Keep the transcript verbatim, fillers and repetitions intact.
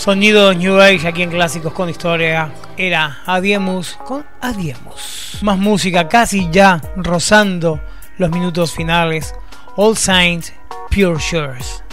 Sonido New Age aquí en Clásicos con Historia. Era Adiemus con Adiemus. Más música, casi ya rozando los minutos finales. All Saints, Pure Shores.